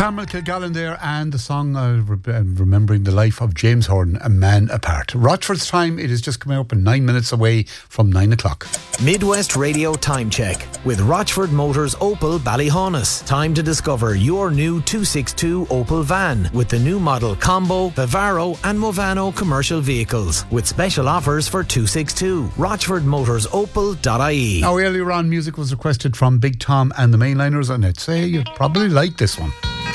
Carmel Kilgallen there, and the song remembering the life of James Horton, A Man Apart. Rochford's time, it is just coming up in 9 minutes away from 9 o'clock. Midwest Radio Time Check with Rochford Motors Opel Ballyhaunis. Time to discover your new 262 Opel van with the new model Combo, Vivaro and Movano commercial vehicles with special offers for 262. RochfordMotorsOpel.ie. Now, earlier on, music was requested from Big Tom and the Mainliners, and I'd say you'd probably like this one.